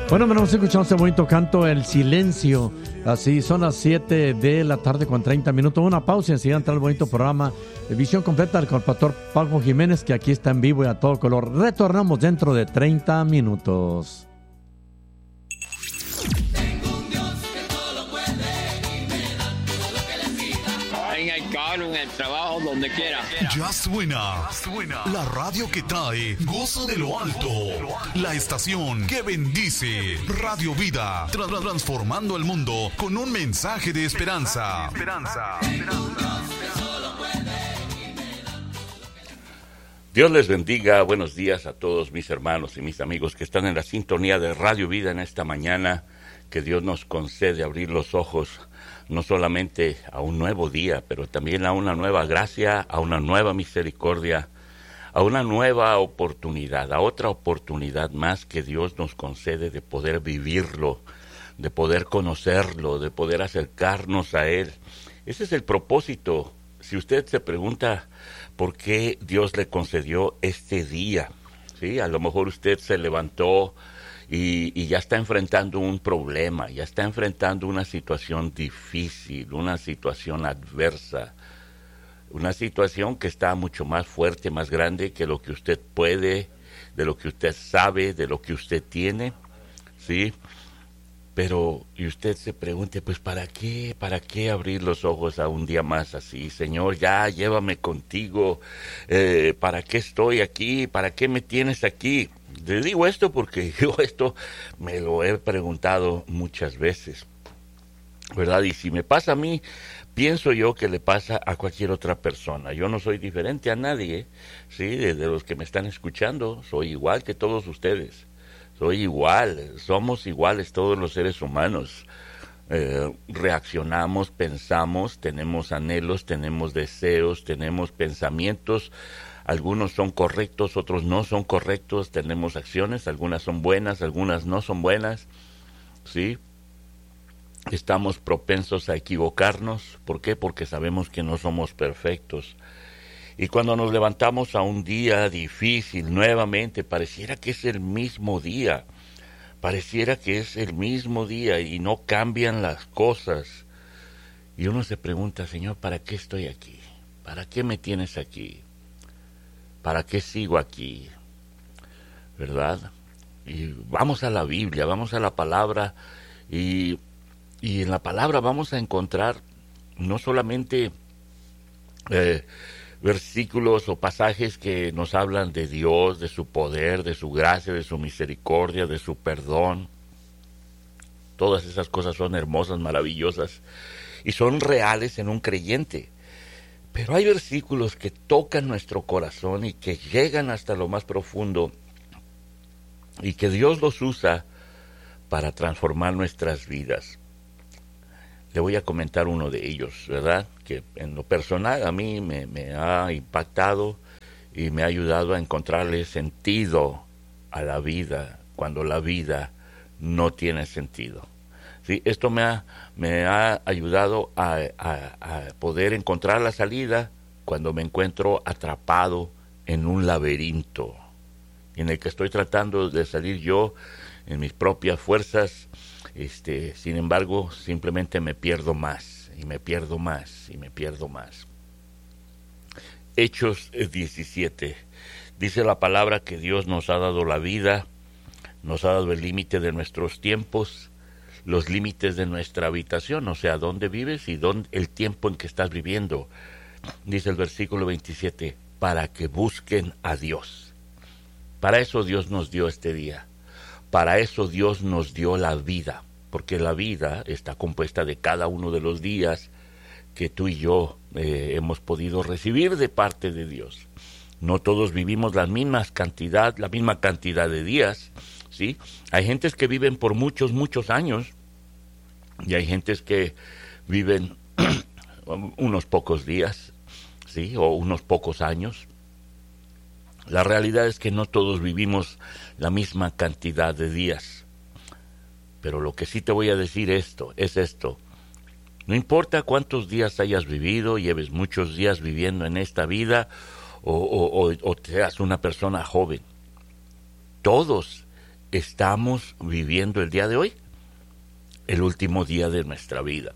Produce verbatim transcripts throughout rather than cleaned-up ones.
Bueno, me hemos escuchado este bonito canto, El Silencio. Así son las siete de la tarde con treinta minutos. Una pausa y enseguida entra el bonito programa de Visión Completa con el pastor Pablo Jiménez, que aquí está en vivo y a todo color. Retornamos dentro de treinta minutos. En el carro, en el trabajo, donde quiera. Ya suena, suena la radio que trae gozo de lo alto, la estación que bendice, Radio Vida, tra- transformando el mundo con un mensaje de esperanza. Esperanza. Dios les bendiga, buenos días a todos mis hermanos y mis amigos que están en la sintonía de Radio Vida en esta mañana, que Dios nos concede abrir los ojos no solamente a un nuevo día, pero también a una nueva gracia, a una nueva misericordia, a una nueva oportunidad, a otra oportunidad más que Dios nos concede de poder vivirlo, de poder conocerlo, de poder acercarnos a Él. Ese es el propósito. Si usted se pregunta por qué Dios le concedió este día, ¿sí? A lo mejor usted se levantó Y, y ya está enfrentando un problema, ya está enfrentando una situación difícil, una situación adversa, una situación que está mucho más fuerte, más grande que lo que usted puede, de lo que usted sabe, de lo que usted tiene, ¿sí? Pero, y usted se pregunte, pues, ¿para qué? ¿Para qué abrir los ojos a un día más así? Señor, ya, llévame contigo, eh, ¿para qué estoy aquí? ¿Para qué me tienes aquí? Le digo esto porque yo esto me lo he preguntado muchas veces, ¿verdad? Y si me pasa a mí, pienso yo que le pasa a cualquier otra persona. Yo no soy diferente a nadie, ¿sí? De, de los que me están escuchando, soy igual que todos ustedes. Soy igual, somos iguales todos los seres humanos. Eh, reaccionamos, pensamos, tenemos anhelos, tenemos deseos, tenemos pensamientos. Algunos son correctos, otros no son correctos. Tenemos acciones, algunas son buenas, algunas no son buenas, ¿sí? Estamos propensos a equivocarnos. ¿Por qué? Porque sabemos que no somos perfectos. Y cuando nos levantamos a un día difícil, nuevamente, pareciera que es el mismo día. Pareciera que es el mismo día y no cambian las cosas. Y uno se pregunta, Señor, ¿para qué estoy aquí? ¿Para qué me tienes aquí? ¿Para qué sigo aquí? ¿Verdad? Y vamos a la Biblia, vamos a la palabra, y, y en la palabra vamos a encontrar no solamente eh, versículos o pasajes que nos hablan de Dios, de su poder, de su gracia, de su misericordia, de su perdón. Todas esas cosas son hermosas, maravillosas, y son reales en un creyente. Pero hay versículos que tocan nuestro corazón y que llegan hasta lo más profundo y que Dios los usa para transformar nuestras vidas. Le voy a comentar uno de ellos, ¿verdad? Que en lo personal a mí me, me ha impactado y me ha ayudado a encontrarle sentido a la vida cuando la vida no tiene sentido. Sí, esto me ha, me ha ayudado a, a, a poder encontrar la salida cuando me encuentro atrapado en un laberinto en el que estoy tratando de salir yo en mis propias fuerzas. Este, sin embargo, simplemente me pierdo más y me pierdo más y me pierdo más. Hechos diecisiete. Dice la palabra que Dios nos ha dado la vida, nos ha dado el límite de nuestros tiempos, los límites de nuestra habitación, o sea, dónde vives y dónde, el tiempo en que estás viviendo. Dice el versículo veintisiete, para que busquen a Dios. Para eso Dios nos dio este día. Para eso Dios nos dio la vida, porque la vida está compuesta de cada uno de los días que tú y yo eh, hemos podido recibir de parte de Dios. No todos vivimos la misma cantidad, la misma cantidad de días, ¿sí? Hay gentes que viven por muchos, muchos años y hay gentes que viven unos pocos días, ¿sí? O unos pocos años. La realidad es que no todos vivimos la misma cantidad de días. Pero lo que sí te voy a decir esto, es esto. No importa cuántos días hayas vivido, lleves muchos días viviendo en esta vida, o, o, o, o seas una persona joven. Todos estamos viviendo el día de hoy, el último día de nuestra vida.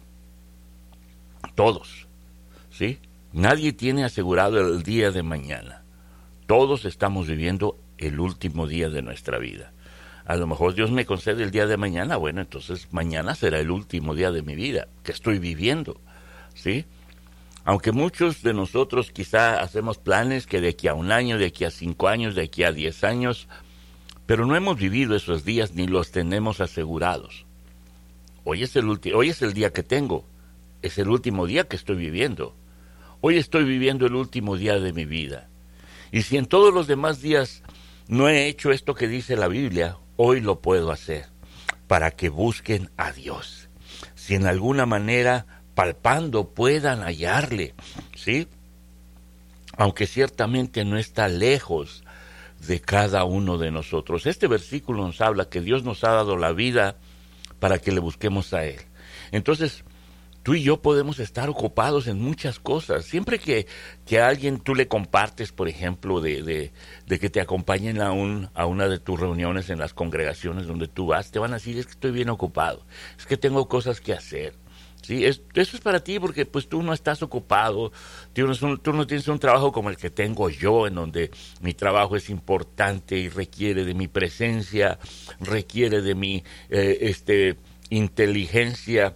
Todos, ¿sí? Nadie tiene asegurado el día de mañana. Todos estamos viviendo el último día de nuestra vida. A lo mejor Dios me concede el día de mañana, bueno, entonces mañana será el último día de mi vida que estoy viviendo, ¿sí? Aunque muchos de nosotros quizá hacemos planes que de aquí a un año, de aquí a cinco años, de aquí a diez años, pero no hemos vivido esos días ni los tenemos asegurados. Hoy es el ulti- hoy es el día que tengo, es el último día que estoy viviendo. Hoy estoy viviendo el último día de mi vida. Y si en todos los demás días no he hecho esto que dice la Biblia, hoy lo puedo hacer, para que busquen a Dios. Si en alguna manera, palpando, puedan hallarle, ¿sí? Aunque ciertamente no está lejos de cada uno de nosotros. Este versículo nos habla que Dios nos ha dado la vida para que le busquemos a Él. Entonces, tú y yo podemos estar ocupados en muchas cosas. Siempre que, que a alguien tú le compartes, por ejemplo, de, de, de que te acompañen a, un, a una de tus reuniones en las congregaciones donde tú vas, te van a decir, es que estoy bien ocupado, es que tengo cosas que hacer. Sí, es, eso es para ti porque pues tú no estás ocupado, tienes un, tú no tienes un trabajo como el que tengo yo, en donde mi trabajo es importante y requiere de mi presencia, requiere de mi eh, este, inteligencia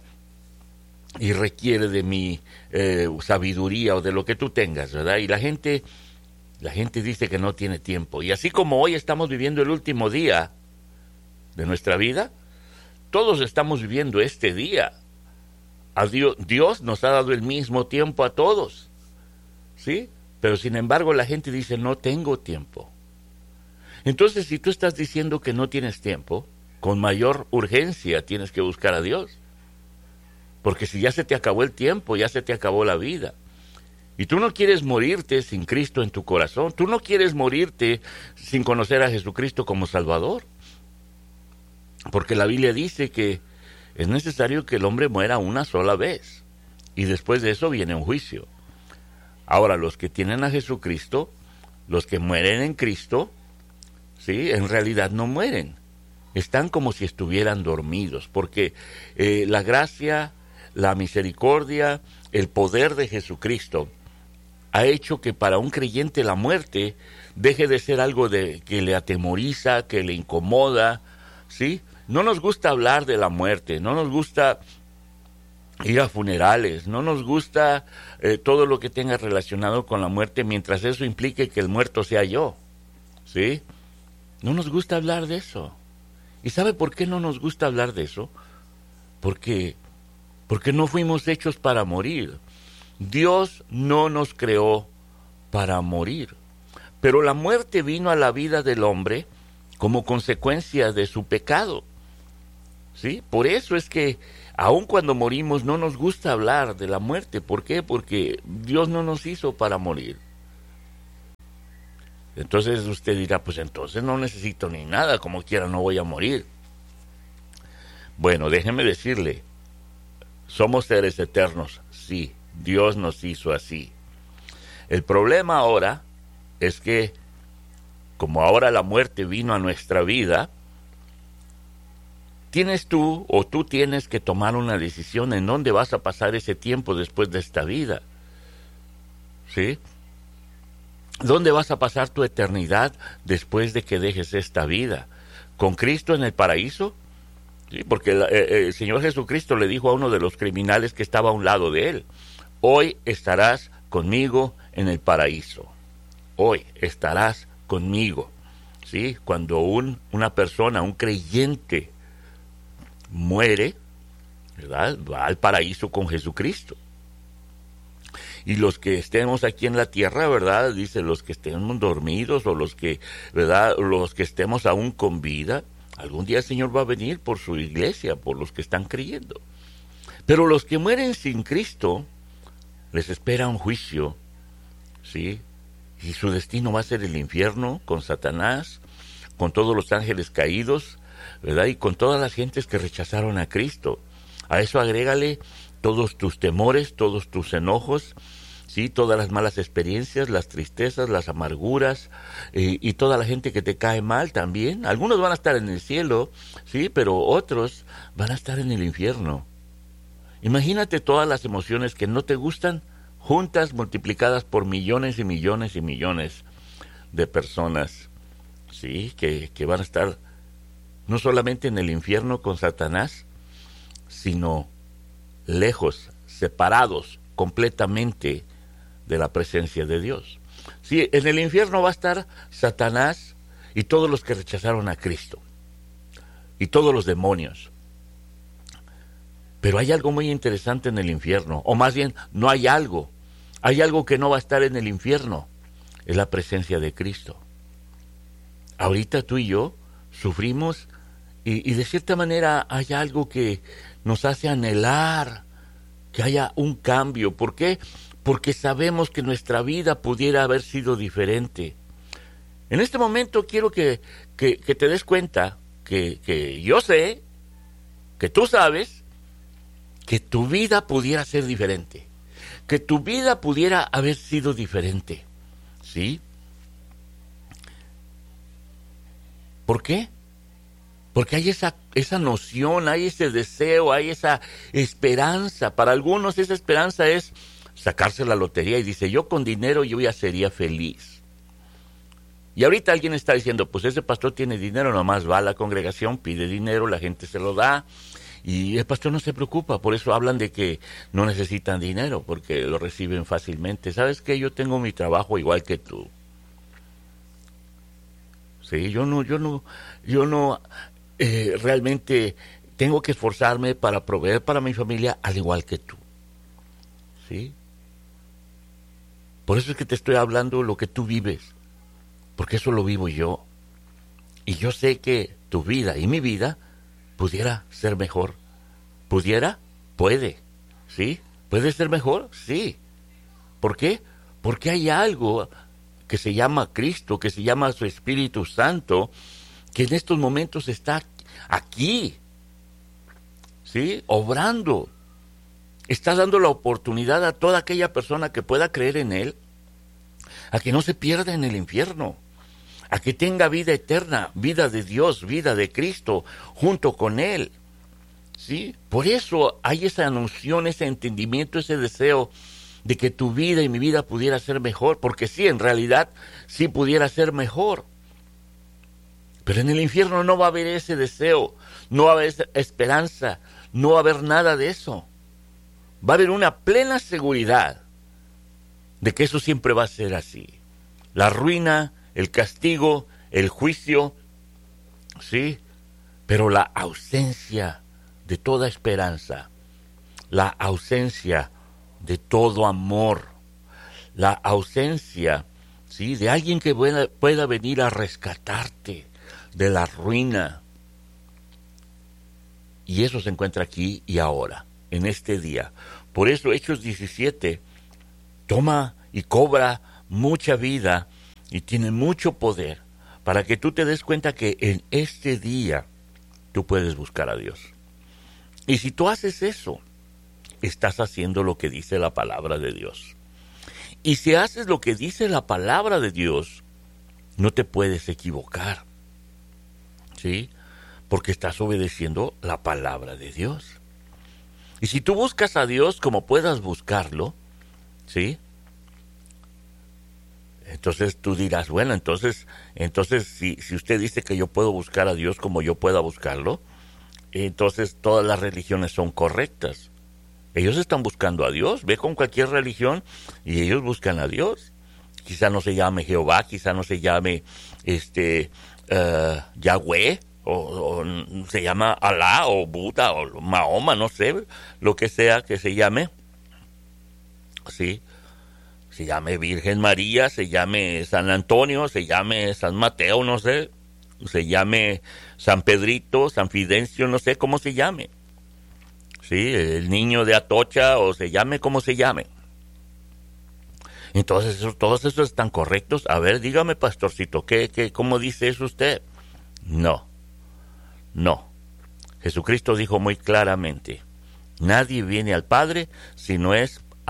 y requiere de mi eh, sabiduría o de lo que tú tengas, ¿verdad? Y la gente, la gente dice que no tiene tiempo. Y así como hoy estamos viviendo el último día de nuestra vida, todos estamos viviendo este día. A Dios, Dios nos ha dado el mismo tiempo a todos, ¿sí? Pero sin embargo la gente dice, no tengo tiempo. Entonces, si tú estás diciendo que no tienes tiempo, con mayor urgencia tienes que buscar a Dios. Porque si ya se te acabó el tiempo, ya se te acabó la vida. Y tú no quieres morirte sin Cristo en tu corazón. Tú no quieres morirte sin conocer a Jesucristo como Salvador. Porque la Biblia dice que es necesario que el hombre muera una sola vez. Y después de eso viene un juicio. Ahora, los que tienen a Jesucristo, los que mueren en Cristo, ¿sí? En realidad no mueren. Están como si estuvieran dormidos. Porque eh, la gracia, la misericordia, el poder de Jesucristo ha hecho que para un creyente la muerte deje de ser algo de, que le atemoriza, que le incomoda, ¿sí? No nos gusta hablar de la muerte, no nos gusta ir a funerales, no nos gusta eh, todo lo que tenga relacionado con la muerte mientras eso implique que el muerto sea yo, ¿sí? No nos gusta hablar de eso. ¿Y sabe por qué no nos gusta hablar de eso? Porque, porque no fuimos hechos para morir. Dios no nos creó para morir. Pero la muerte vino a la vida del hombre como consecuencia de su pecado. ¿Sí? Por eso es que aun cuando morimos no nos gusta hablar de la muerte. ¿Por qué? Porque Dios no nos hizo para morir. Entonces usted dirá, pues entonces no necesito ni nada, como quiera no voy a morir. Bueno, déjeme decirle, somos seres eternos, sí, Dios nos hizo así. El problema ahora es que, como ahora la muerte vino a nuestra vida, tienes tú o tú tienes que tomar una decisión en dónde vas a pasar ese tiempo después de esta vida. ¿Sí? ¿Dónde vas a pasar tu eternidad después de que dejes esta vida? ¿Con Cristo en el paraíso? Sí, porque el, el Señor Jesucristo le dijo a uno de los criminales que estaba a un lado de él, hoy estarás conmigo en el paraíso. Hoy estarás conmigo. ¿Sí? Cuando un, una persona, un creyente, muere, ¿verdad? Va al paraíso con Jesucristo. Y los que estemos aquí en la tierra, ¿verdad? Dice, los que estemos dormidos o los que, ¿verdad? Los que estemos aún con vida, algún día el Señor va a venir por su iglesia, por los que están creyendo. Pero los que mueren sin Cristo, les espera un juicio, ¿sí? Y su destino va a ser el infierno con Satanás, con todos los ángeles caídos, ¿verdad? Y con todas las gentes que rechazaron a Cristo. A eso agrégale todos tus temores, todos tus enojos, ¿sí? Todas las malas experiencias, las tristezas, las amarguras, eh, y toda la gente que te cae mal también. Algunos van a estar en el cielo, ¿sí? Pero otros van a estar en el infierno. Imagínate todas las emociones que no te gustan, juntas, multiplicadas por millones y millones y millones de personas, ¿sí? Que, que van a estar no solamente en el infierno con Satanás, sino lejos, separados completamente de la presencia de Dios. Sí, en el infierno va a estar Satanás y todos los que rechazaron a Cristo y todos los demonios. Pero hay algo muy interesante en el infierno, o más bien, no hay algo. Hay algo que no va a estar en el infierno, es la presencia de Cristo. Ahorita tú y yo sufrimos y, y de cierta manera hay algo que nos hace anhelar que haya un cambio. ¿Por qué? Porque sabemos que nuestra vida pudiera haber sido diferente. En este momento quiero que, que, que te des cuenta que, que yo sé, que tú sabes, que tu vida pudiera ser diferente, que tu vida pudiera haber sido diferente, ¿sí? ¿Por qué? Porque hay esa, esa noción, hay ese deseo, hay esa esperanza. Para algunos esa esperanza es sacarse la lotería y dice, yo con dinero yo ya sería feliz. Y ahorita alguien está diciendo, pues ese pastor tiene dinero, nomás va a la congregación, pide dinero, la gente se lo da, y el pastor no se preocupa. Por eso hablan de que no necesitan dinero, porque lo reciben fácilmente. ¿Sabes qué? Yo tengo mi trabajo igual que tú. Sí, yo no, yo no, yo no... Eh, realmente tengo que esforzarme para proveer para mi familia al igual que tú, ¿sí? Por eso es que te estoy hablando lo que tú vives, porque eso lo vivo yo, y yo sé que tu vida y mi vida pudiera ser mejor. ¿Pudiera? Puede, ¿sí? ¿Puede ser mejor? Sí. ¿Por qué? Porque hay algo que se llama Cristo, que se llama su Espíritu Santo, que en estos momentos está aquí, ¿sí? Obrando. Está dando la oportunidad a toda aquella persona que pueda creer en Él, a que no se pierda en el infierno, a que tenga vida eterna, vida de Dios, vida de Cristo, junto con Él, ¿sí? Por eso hay esa noción, ese entendimiento, ese deseo de que tu vida y mi vida pudiera ser mejor, porque sí, en realidad, sí pudiera ser mejor. Pero en el infierno no va a haber ese deseo, no va a haber esperanza, no va a haber nada de eso. Va a haber una plena seguridad de que eso siempre va a ser así. La ruina, el castigo, el juicio, ¿sí? Pero la ausencia de toda esperanza, la ausencia de todo amor, la ausencia, ¿sí? De alguien que pueda, pueda venir a rescatarte de la ruina. Y eso se encuentra aquí y ahora, en este día. Por eso Hechos diecisiete toma y cobra mucha vida y tiene mucho poder para que tú te des cuenta que en este día tú puedes buscar a Dios. Y si tú haces eso, estás haciendo lo que dice la palabra de Dios. Y si haces lo que dice la palabra de Dios, no te puedes equivocar, ¿sí? Porque estás obedeciendo la palabra de Dios. Y si tú buscas a Dios como puedas buscarlo, ¿sí? Entonces tú dirás, bueno, entonces, entonces si, si usted dice que yo puedo buscar a Dios como yo pueda buscarlo, entonces todas las religiones son correctas. Ellos están buscando a Dios. Ve con cualquier religión y ellos buscan a Dios. Quizá no se llame Jehová, quizá no se llame este uh, Yahweh, o, o se llama Alá, o Buda, o Mahoma, no sé, lo que sea que se llame. Sí, se llame Virgen María, se llame San Antonio, se llame San Mateo, no sé, se llame San Pedrito, San Fidencio, no sé cómo se llame. Sí, el niño de Atocha, o se llame como se llame. Entonces, eso, todos esos están correctos. A ver, dígame, pastorcito, ¿qué, qué, ¿cómo dice eso usted? No, no. Jesucristo dijo muy claramente, nadie viene al Padre si no es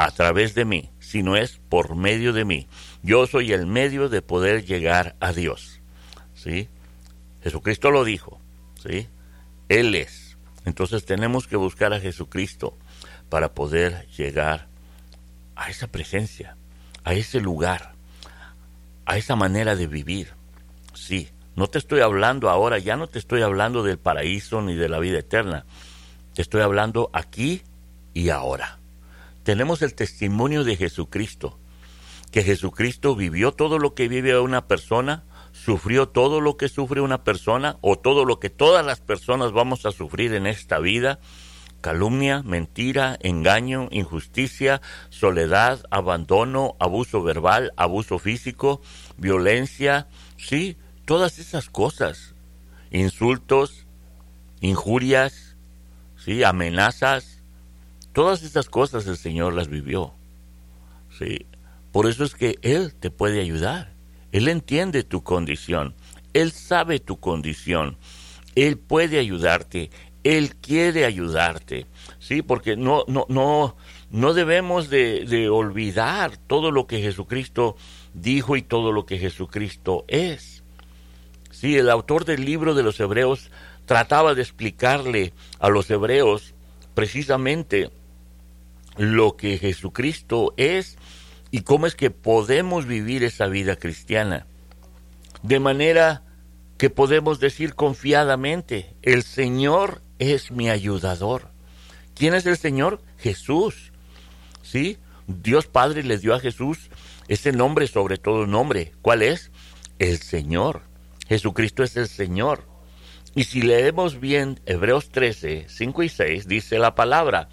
a través de mí, sino es por medio de mí. Yo soy el medio de poder llegar a Dios, ¿sí? Jesucristo lo dijo, ¿sí? Él es. Entonces tenemos que buscar a Jesucristo para poder llegar a esa presencia, a ese lugar, a esa manera de vivir. Sí, no te estoy hablando ahora, ya no te estoy hablando del paraíso ni de la vida eterna. Te estoy hablando aquí y ahora. Tenemos el testimonio de Jesucristo, que Jesucristo vivió todo lo que vive una persona, sufrió todo lo que sufre una persona, o todo lo que todas las personas vamos a sufrir en esta vida: calumnia, mentira, engaño, injusticia, soledad, abandono, abuso verbal, abuso físico, violencia, sí, todas esas cosas, insultos, injurias, sí, amenazas, todas esas cosas el Señor las vivió, sí. Por eso es que Él te puede ayudar. Él entiende tu condición, Él sabe tu condición, Él puede ayudarte, Él quiere ayudarte, sí, porque no, no, no, no debemos de, de olvidar todo lo que Jesucristo dijo y todo lo que Jesucristo es. Sí, el autor del libro de los Hebreos trataba de explicarle a los hebreos precisamente lo que Jesucristo es y cómo es que podemos vivir esa vida cristiana. De manera que podemos decir confiadamente: el Señor es mi ayudador. ¿Quién es el Señor? Jesús. ¿Sí? Dios Padre le dio a Jesús ese nombre sobre todo nombre. ¿Cuál es? El Señor. Jesucristo es el Señor. Y si leemos bien Hebreos trece, cinco y seis, dice la palabra: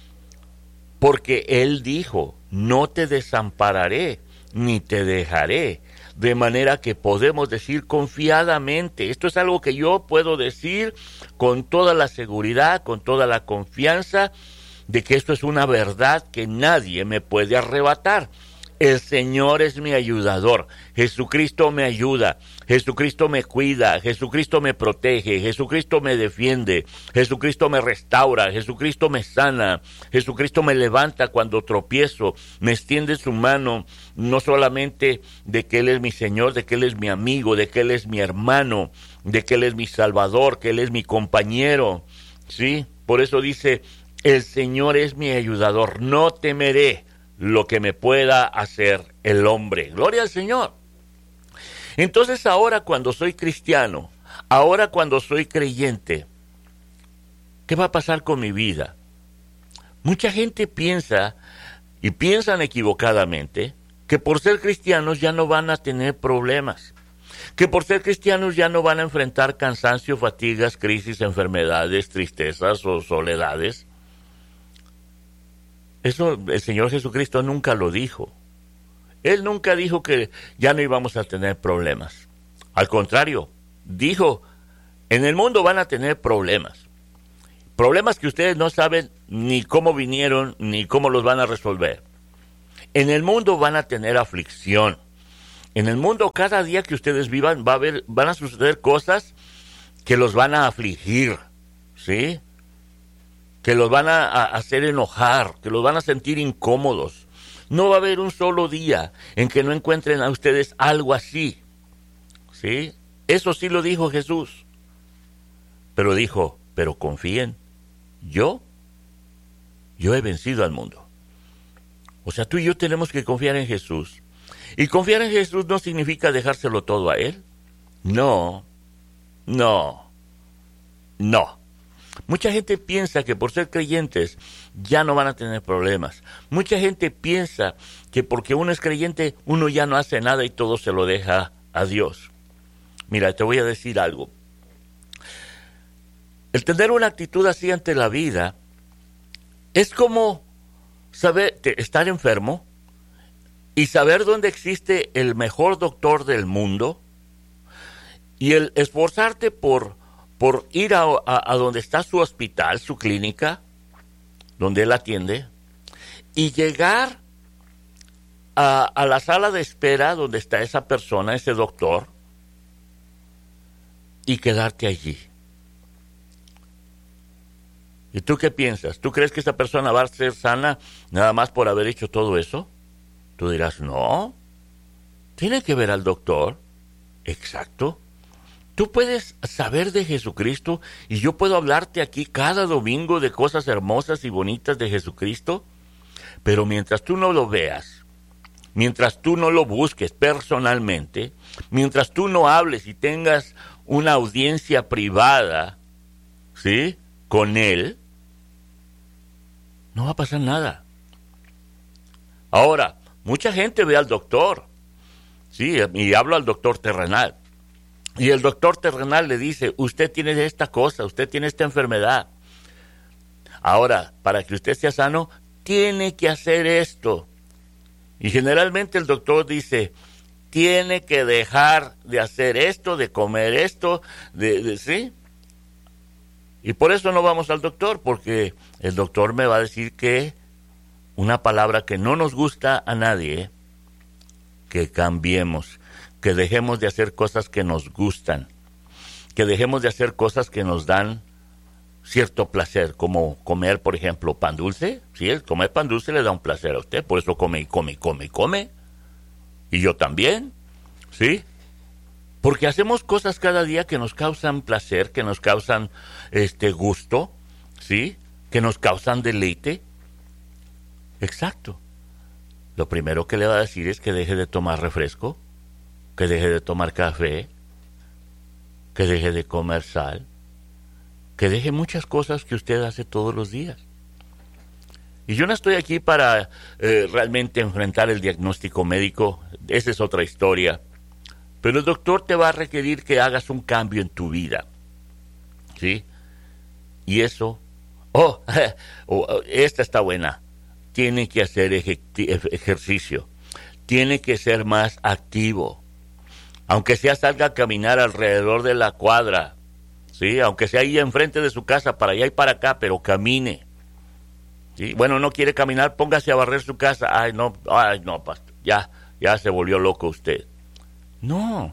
porque Él dijo, no te desampararé, ni te dejaré. De manera que podemos decir confiadamente, esto es algo que yo puedo decir con toda la seguridad, con toda la confianza, de que esto es una verdad que nadie me puede arrebatar. El Señor es mi ayudador. Jesucristo me ayuda. Jesucristo me cuida. Jesucristo me protege. Jesucristo me defiende. Jesucristo me restaura. Jesucristo me sana. Jesucristo me levanta cuando tropiezo. Me extiende su mano, no solamente de que Él es mi Señor, de que Él es mi amigo, de que Él es mi hermano, de que Él es mi Salvador, que Él es mi compañero. ¿Sí? Por eso dice: el Señor es mi ayudador. No temeré lo que me pueda hacer el hombre. Gloria al Señor. Entonces ahora cuando soy cristiano, ahora cuando soy creyente, ¿qué va a pasar con mi vida? Mucha gente piensa, y piensan equivocadamente, que por ser cristianos ya no van a tener problemas, que por ser cristianos ya no van a enfrentar cansancio, fatigas, crisis, enfermedades, tristezas o soledades. Eso el Señor Jesucristo nunca lo dijo. Él nunca dijo que ya no íbamos a tener problemas. Al contrario, dijo: en el mundo van a tener problemas. Problemas que ustedes no saben ni cómo vinieron, ni cómo los van a resolver. En el mundo van a tener aflicción. En el mundo, cada día que ustedes vivan, va a haber, van a suceder cosas que los van a afligir, ¿sí? Que los van a, a hacer enojar, que los van a sentir incómodos. No va a haber un solo día en que no encuentren a ustedes algo así, ¿sí? Eso sí lo dijo Jesús. Pero dijo: pero confíen, yo, yo he vencido al mundo. O sea, tú y yo tenemos que confiar en Jesús. Y confiar en Jesús no significa dejárselo todo a Él. No, no, no. Mucha gente piensa que por ser creyentes ya no van a tener problemas. Mucha gente piensa que porque uno es creyente, uno ya no hace nada y todo se lo deja a Dios. Mira, te voy a decir algo. El tener una actitud así ante la vida es como saber estar enfermo y saber dónde existe el mejor doctor del mundo y el esforzarte por por ir a, a, a donde está su hospital, su clínica, donde él atiende, y llegar a, a la sala de espera donde está esa persona, ese doctor, y quedarte allí. ¿Y tú qué piensas? ¿Tú crees que esta persona va a ser sana nada más por haber hecho todo eso? Tú dirás, no, tiene que ver al doctor. Exacto. Tú puedes saber de Jesucristo y yo puedo hablarte aquí cada domingo de cosas hermosas y bonitas de Jesucristo, pero mientras tú no lo veas, mientras tú no lo busques personalmente, mientras tú no hables y tengas una audiencia privada, ¿sí?, con Él, no va a pasar nada. Ahora, mucha gente ve al doctor, ¿sí?, y hablo al doctor terrenal. Y el doctor terrenal le dice, usted tiene esta cosa, usted tiene esta enfermedad. Ahora, para que usted sea sano, tiene que hacer esto. Y generalmente el doctor dice, tiene que dejar de hacer esto, de comer esto, de, de ¿sí? Y por eso no vamos al doctor, porque el doctor me va a decir que una palabra que no nos gusta a nadie, que cambiemos, que dejemos de hacer cosas que nos gustan, que dejemos de hacer cosas que nos dan cierto placer, como comer, por ejemplo, pan dulce. Sí, el comer pan dulce le da un placer a usted, por eso come y come y come y come. Y yo también, ¿sí? Porque hacemos cosas cada día que nos causan placer, que nos causan este gusto, ¿sí? Que nos causan deleite. Exacto. Lo primero que le va a decir es que deje de tomar refresco, que deje de tomar café, que deje de comer sal, que deje muchas cosas que usted hace todos los días. Y yo no estoy aquí para eh, realmente enfrentar el diagnóstico médico, esa es otra historia, pero el doctor te va a requerir que hagas un cambio en tu vida, ¿sí? Y eso, oh, oh esta está buena, tiene que hacer ej- ejercicio, tiene que ser más activo, aunque sea salga a caminar alrededor de la cuadra, ¿sí? Aunque sea ahí enfrente de su casa, para allá y para acá, pero camine, ¿sí? Bueno, no quiere caminar, póngase a barrer su casa. Ay, no, ay, no, pastor, ya, ya se volvió loco usted. No,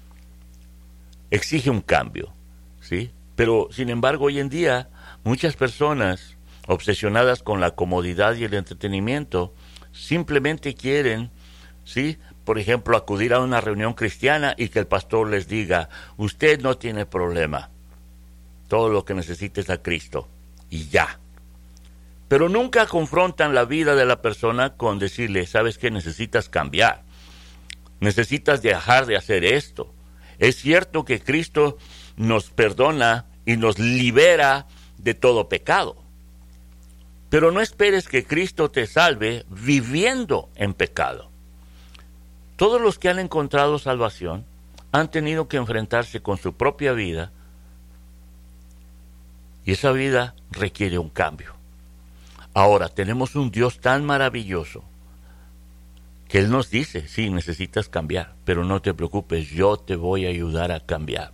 exige un cambio, ¿sí? Pero, sin embargo, hoy en día, muchas personas obsesionadas con la comodidad y el entretenimiento, simplemente quieren, ¿sí?, por ejemplo, acudir a una reunión cristiana y que el pastor les diga, usted no tiene problema, todo lo que necesita es a Cristo, y ya. Pero nunca confrontan la vida de la persona con decirle, ¿sabes qué? Necesitas cambiar, necesitas dejar de hacer esto. Es cierto que Cristo nos perdona y nos libera de todo pecado, pero no esperes que Cristo te salve viviendo en pecado. Todos los que han encontrado salvación han tenido que enfrentarse con su propia vida y esa vida requiere un cambio. Ahora, tenemos un Dios tan maravilloso que Él nos dice, sí, necesitas cambiar, pero no te preocupes, yo te voy a ayudar a cambiar.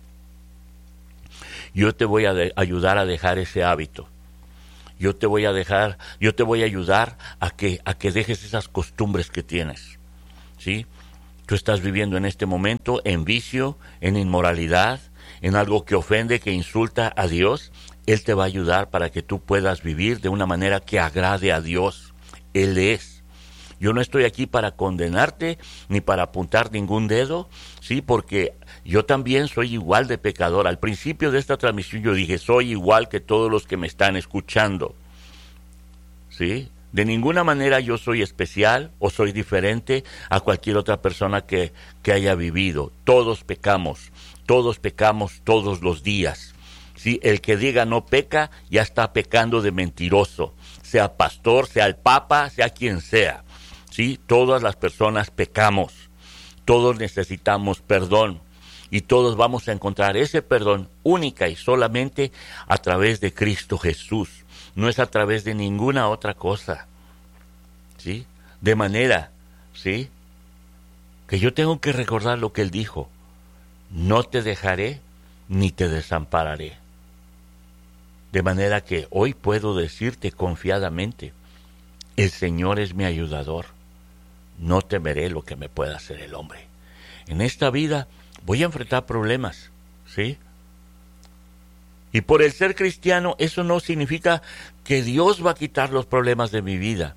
Yo te voy a de- ayudar a dejar ese hábito. Yo te voy a dejar, yo te voy a ayudar a que, a que dejes esas costumbres que tienes, ¿sí? Tú estás viviendo en este momento en vicio, en inmoralidad, en algo que ofende, que insulta a Dios. Él te va a ayudar para que tú puedas vivir de una manera que agrade a Dios. Él es. Yo no estoy aquí para condenarte ni para apuntar ningún dedo, sí, porque yo también soy igual de pecador. Al principio de esta transmisión yo dije, soy igual que todos los que me están escuchando, sí. De ninguna manera yo soy especial o soy diferente a cualquier otra persona que, que haya vivido. Todos pecamos, todos pecamos todos los días. ¿Sí? El que diga no peca, ya está pecando de mentiroso. Sea pastor, sea el papa, sea quien sea. ¿Sí? Todas las personas pecamos. Todos necesitamos perdón. Y todos vamos a encontrar ese perdón única y solamente a través de Cristo Jesús. No es a través de ninguna otra cosa, ¿sí? De manera, ¿sí?, que yo tengo que recordar lo que Él dijo. No te dejaré ni te desampararé. De manera que hoy puedo decirte confiadamente, el Señor es mi ayudador. No temeré lo que me pueda hacer el hombre. En esta vida voy a enfrentar problemas, ¿sí? Y por el ser cristiano, eso no significa que Dios va a quitar los problemas de mi vida.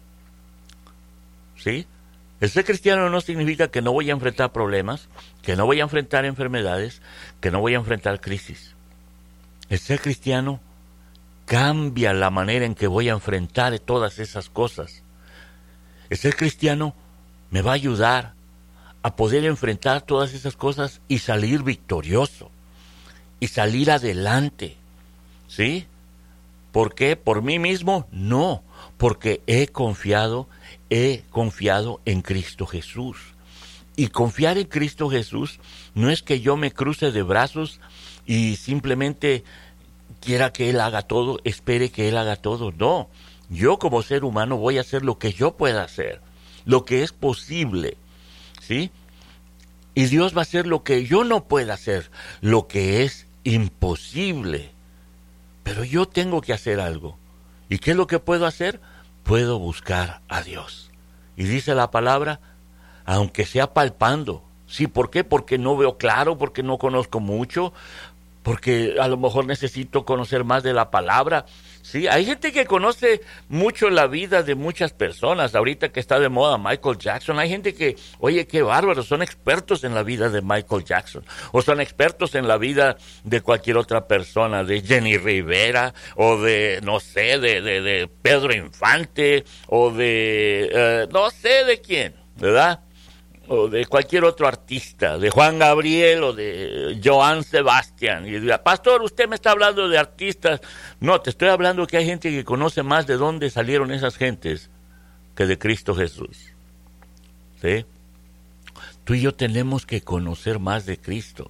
¿Sí? El ser cristiano no significa que no voy a enfrentar problemas, que no voy a enfrentar enfermedades, que no voy a enfrentar crisis. El ser cristiano cambia la manera en que voy a enfrentar todas esas cosas. El ser cristiano me va a ayudar a poder enfrentar todas esas cosas y salir victorioso, y salir adelante. ¿Sí? ¿Por qué? ¿Por mí mismo? No, porque he confiado, he confiado en Cristo Jesús. Y confiar en Cristo Jesús no es que yo me cruce de brazos y simplemente quiera que Él haga todo, espere que Él haga todo. No, yo como ser humano voy a hacer lo que yo pueda hacer, lo que es posible, ¿sí? Y Dios va a hacer lo que yo no pueda hacer, lo que es imposible. Pero yo tengo que hacer algo. ¿Y qué es lo que puedo hacer? Puedo buscar a Dios. Y dice la palabra, aunque sea palpando. ¿Sí? ¿Por qué? Porque no veo claro, porque no conozco mucho, porque a lo mejor necesito conocer más de la palabra. Sí, hay gente que conoce mucho la vida de muchas personas. Ahorita que está de moda Michael Jackson, hay gente que, oye, qué bárbaro, son expertos en la vida de Michael Jackson, o son expertos en la vida de cualquier otra persona, de Jenny Rivera, o de, no sé, de, de, de Pedro Infante, o de, eh, no sé de quién, ¿verdad? O de cualquier otro artista, de Juan Gabriel o de Joan Sebastián. Y diga, pastor, usted me está hablando de artistas. No, te estoy hablando que hay gente que conoce más de dónde salieron esas gentes que de Cristo Jesús. ¿Sí? Tú y yo tenemos que conocer más de Cristo.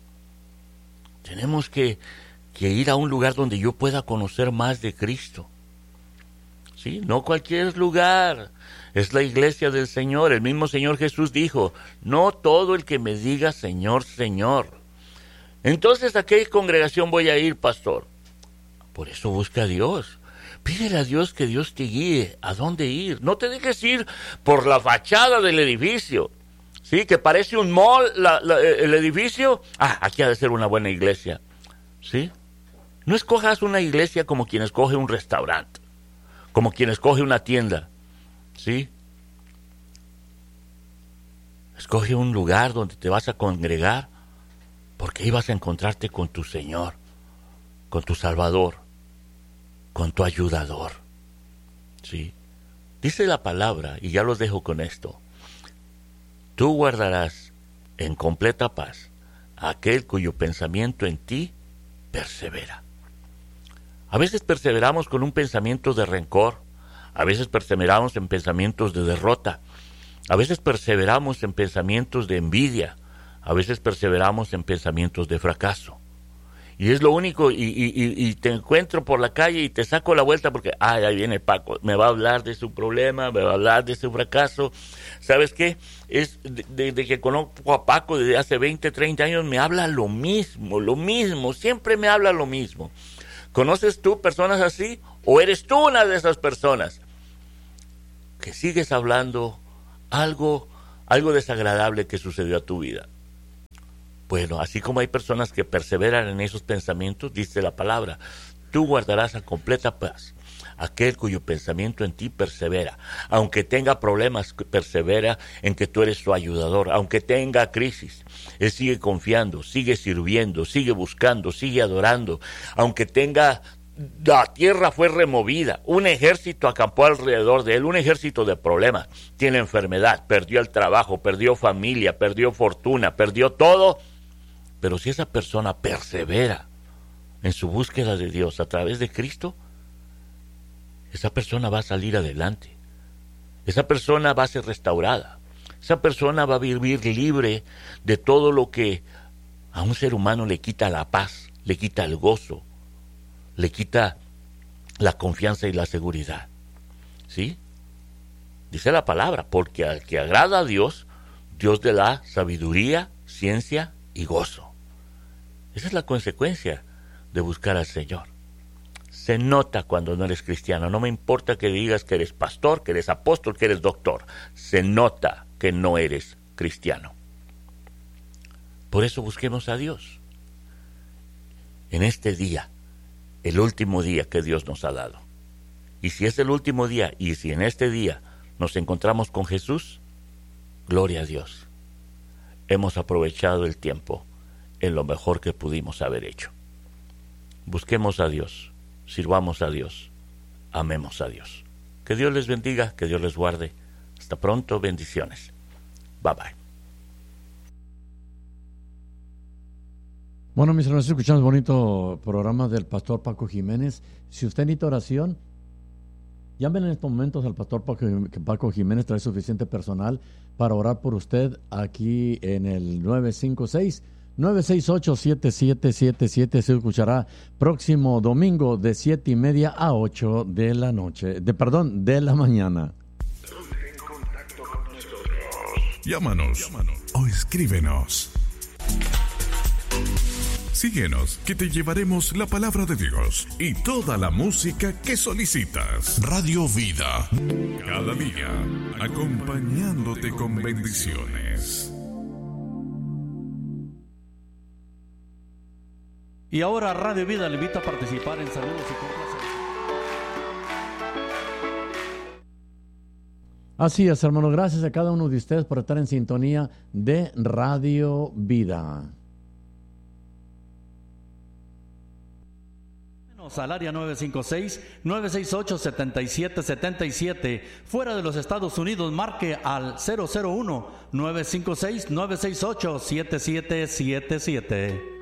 Tenemos que, que ir a un lugar donde yo pueda conocer más de Cristo. ¿Sí? No cualquier lugar. Es la iglesia del Señor. El mismo Señor Jesús dijo, no todo el que me diga Señor, Señor. Entonces, ¿a qué congregación voy a ir, pastor? Por eso busca a Dios. Pídele a Dios que Dios te guíe a dónde ir. No te dejes ir por la fachada del edificio. ¿Sí? Que parece un mall la, la, el edificio. Ah, aquí ha de ser una buena iglesia. ¿Sí? No escojas una iglesia como quien escoge un restaurante, como quien escoge una tienda. ¿Sí? Escoge un lugar donde te vas a congregar, porque ahí vas a encontrarte con tu Señor, con tu Salvador, con tu ayudador. ¿Sí? Dice la palabra, y ya los dejo con esto, tú guardarás en completa paz a aquel cuyo pensamiento en ti persevera. A veces perseveramos con un pensamiento de rencor. A veces perseveramos en pensamientos de derrota. A veces perseveramos en pensamientos de envidia. A veces perseveramos en pensamientos de fracaso. Y es lo único, y, y, y te encuentro por la calle y te saco la vuelta porque, ay, ahí viene Paco, me va a hablar de su problema, me va a hablar de su fracaso. ¿Sabes qué? Es desde de que conozco a Paco desde hace veinte, treinta años, me habla lo mismo, lo mismo, siempre me habla lo mismo. ¿Conoces tú personas así? ¿O eres tú una de esas personas que sigues hablando algo, algo desagradable que sucedió a tu vida? Bueno, así como hay personas que perseveran en esos pensamientos, dice la palabra, tú guardarás a completa paz aquel cuyo pensamiento en ti persevera. Aunque tenga problemas, persevera en que tú eres su ayudador. Aunque tenga crisis, él sigue confiando, sigue sirviendo, sigue buscando, sigue adorando. Aunque tenga, la tierra fue removida, un ejército acampó alrededor de él, un ejército de problemas. Tiene enfermedad, perdió el trabajo, perdió familia, perdió fortuna, perdió todo. Pero si esa persona persevera en su búsqueda de Dios a través de Cristo, esa persona va a salir adelante. Esa persona va a ser restaurada. Esa persona va a vivir libre de todo lo que a un ser humano le quita la paz, le quita el gozo, le quita la confianza y la seguridad. ¿Sí? Dice la palabra, porque al que agrada a Dios, Dios le da sabiduría, ciencia y gozo. Esa es la consecuencia de buscar al Señor. Se nota cuando no eres cristiano. No me importa que digas que eres pastor, que eres apóstol, que eres doctor. Se nota que no eres cristiano. Por eso busquemos a Dios. En este día, el último día que Dios nos ha dado. Y si es el último día, y si en este día nos encontramos con Jesús, gloria a Dios. Hemos aprovechado el tiempo en lo mejor que pudimos haber hecho. Busquemos a Dios, sirvamos a Dios, amemos a Dios. Que Dios les bendiga, que Dios les guarde. Hasta pronto, bendiciones. Bye bye. Bueno, mis hermanos, escuchamos el bonito programa del pastor Paco Jiménez. Si usted necesita oración, llamen en estos momentos al pastor Paco, Paco Jiménez, trae suficiente personal para orar por usted aquí en el nueve cinco seis, nueve seis ocho, siete siete siete siete. Se escuchará próximo domingo de siete y media a ocho de la noche, de perdón, de la mañana. En contacto con nosotros. Llámanos, Llámanos o escríbenos. Síguenos, que te llevaremos la palabra de Dios y toda la música que solicitas. Radio Vida, cada día, acompañándote con bendiciones. Y ahora Radio Vida le invita a participar en saludos y complacencias. Así es, hermano, gracias a cada uno de ustedes por estar en sintonía de Radio Vida. Al área nueve cinco seis, nueve seis ocho, siete siete siete siete. Fuera de los Estados Unidos, marque al cero cero uno, nueve cinco seis, nueve seis ocho, siete siete siete siete.